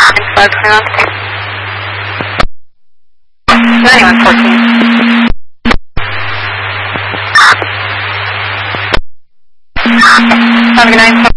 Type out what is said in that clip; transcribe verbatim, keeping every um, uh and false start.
five zero. ninety-one fourteen. Have a good night.